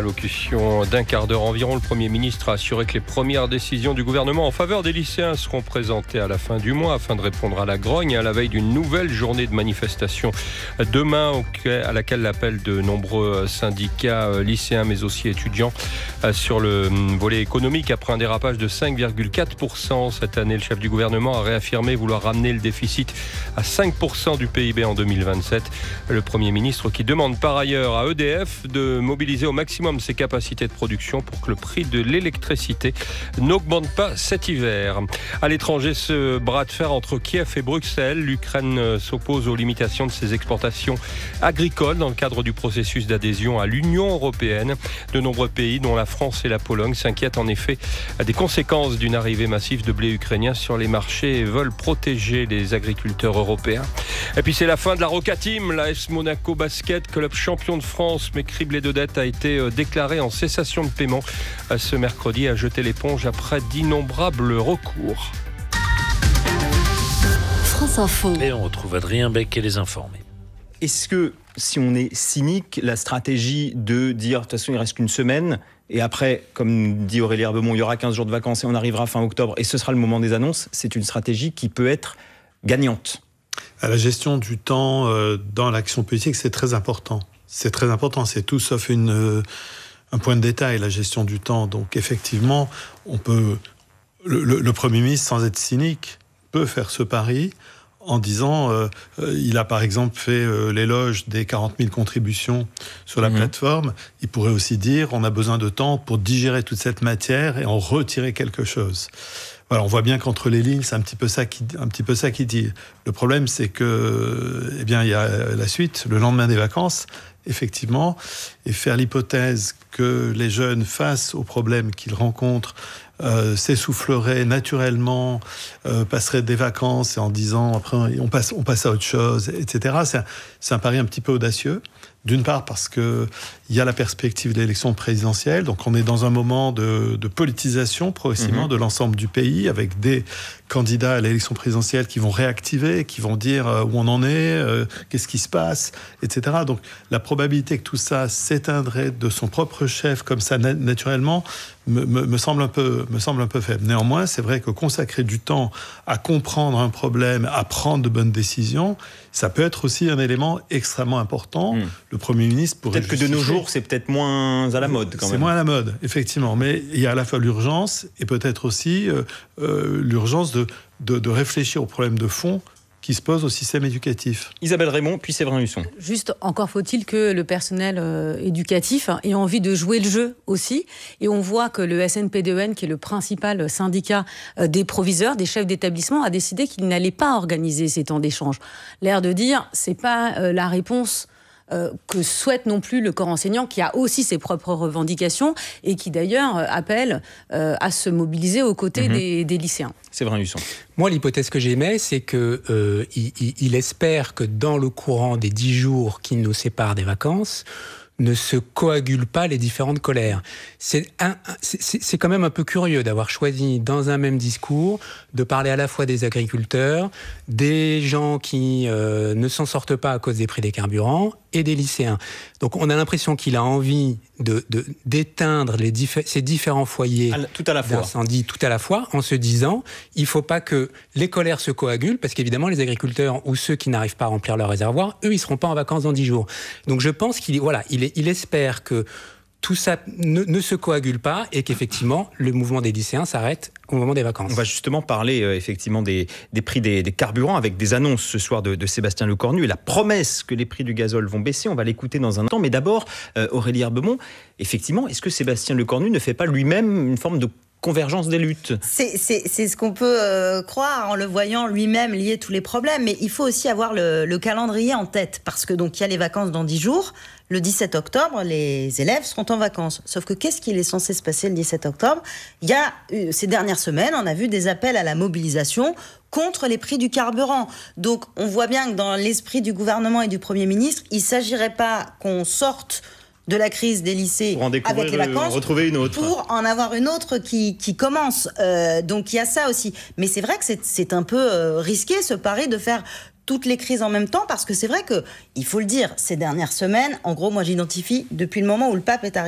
allocution d'un quart d'heure environ, le Premier ministre a assuré que les premières décisions du gouvernement en faveur des lycéens seront présentées à la fin du mois afin de répondre à la grogne à la veille d'une nouvelle journée de manifestation demain à laquelle l'appellent de nombreux syndicats lycéens mais aussi étudiants sur le volet économique. Après un dérapage de 5,4% cette année, le chef du gouvernement a réaffirmé vouloir ramener le déficit à 5% du PIB en 2027. Le Premier ministre qui demande par ailleurs à EDF de mobiliser au maximum ses capacités de production pour que le prix de l'électricité n'augmente pas cet hiver. À l'étranger, ce bras de fer entre Kiev et Bruxelles, l'Ukraine s'oppose aux limitations de ses exportations agricoles dans le cadre du processus d'adhésion à l'Union européenne. De nombreux pays, dont la France et la Pologne, s'inquiètent en effet des conséquences d'une arrivée massive de blé ukrainien sur les marchés et veulent protéger les agriculteurs européens. Et puis c'est la fin de la Roca Team. L'AS Monaco Basket, club champion de France mais criblé de dettes, a été déclaré en cessation de paiement ce mercredi, a jeté l'éponge après d'innombrables recours. France Info. Et on retrouve Adrien Beck et les informés. Est-ce que, si on est cynique, la stratégie de dire de toute façon il reste qu'une semaine et après, comme dit Aurélie Herbemont, il y aura 15 jours de vacances et on arrivera fin octobre et ce sera le moment des annonces, c'est une stratégie qui peut être gagnante? La gestion du temps dans l'action politique, c'est très important. C'est très important, c'est tout sauf un point de détail, la gestion du temps. Donc effectivement, on peut, le Premier ministre, sans être cynique, peut faire ce pari en disant, il a par exemple fait l'éloge des 40 000 contributions sur la plateforme. Il pourrait aussi dire, on a besoin de temps pour digérer toute cette matière et en retirer quelque chose. Voilà, on voit bien qu'entre les lignes, c'est un petit peu ça qui dit. Le problème, c'est que, il y a la suite, le lendemain des vacances, effectivement, et faire l'hypothèse que les jeunes, face aux problèmes qu'ils rencontrent, s'essouffleraient naturellement, passeraient des vacances et en disant après on passe à autre chose, etc. C'est un pari un petit peu audacieux. D'une part parce qu'il y a la perspective de l'élection présidentielle, donc on est dans un moment de politisation progressivement de l'ensemble du pays, avec des candidats à l'élection présidentielle qui vont réactiver, qui vont dire où on en est, qu'est-ce qui se passe, etc. Donc la probabilité que tout ça s'éteindrait de son propre chef comme ça naturellement me semble un peu faible. Néanmoins, c'est vrai que consacrer du temps à comprendre un problème, à prendre de bonnes décisions, ça peut être aussi un élément extrêmement important. Le Premier ministre pourrait peut-être que de nos jours, c'est peut-être moins à la mode quand même. C'est moins à la mode, effectivement. Mais il y a à la fois l'urgence et peut-être aussi l'urgence de réfléchir aux problèmes de fond qui se posent au système éducatif. Isabelle Raymond, puis Séverin Husson. Juste, encore faut-il que le personnel éducatif ait envie de jouer le jeu aussi. Et on voit que le SNPDEN, qui est le principal syndicat des proviseurs, des chefs d'établissement, a décidé qu'il n'allait pas organiser ces temps d'échange. L'air de dire, c'est pas la réponse que souhaite non plus le corps enseignant, qui a aussi ses propres revendications et qui d'ailleurs appelle à se mobiliser aux côtés des lycéens. Séverin Husson. Moi, l'hypothèse que j'émets, c'est qu'il espère que dans le courant des 10 jours qui nous séparent des vacances, ne se coagulent pas les différentes colères. C'est quand même un peu curieux d'avoir choisi dans un même discours de parler à la fois des agriculteurs, des gens qui ne s'en sortent pas à cause des prix des carburants et des lycéens. Donc on a l'impression qu'il a envie d'éteindre ces différents foyers d'incendie tout à la fois, en se disant il ne faut pas que les colères se coagulent, parce qu'évidemment les agriculteurs ou ceux qui n'arrivent pas à remplir leur réservoir, eux ils ne seront pas en vacances dans 10 jours. Donc je pense qu'il espère que tout ça ne se coagule pas et qu'effectivement le mouvement des lycéens s'arrête au moment des vacances. On va justement parler effectivement des prix des carburants avec des annonces ce soir de Sébastien Lecornu et la promesse que les prix du gazole vont baisser. On va l'écouter dans un instant. Mais d'abord, Aurélie Herbemont, effectivement, est-ce que Sébastien Lecornu ne fait pas lui-même une forme de convergence des luttes? C'est ce qu'on peut croire en le voyant lui-même lier tous les problèmes. Mais il faut aussi avoir le calendrier en tête. Parce que donc il y a les vacances dans 10 jours. Le 17 octobre, les élèves seront en vacances. Sauf que qu'est-ce qu'il est censé se passer le 17 octobre ? Il y a, ces dernières semaines, on a vu des appels à la mobilisation contre les prix du carburant. Donc, on voit bien que dans l'esprit du gouvernement et du Premier ministre, il ne s'agirait pas qu'on sorte de la crise des lycées avec les vacances, retrouver une autre. Pour en avoir une autre qui commence. Donc, il y a ça aussi. Mais c'est vrai que c'est un peu risqué, ce pari de faire toutes les crises en même temps, parce que c'est vrai que, il faut le dire, ces dernières semaines, en gros, moi j'identifie, depuis le moment où le pape est arrivé,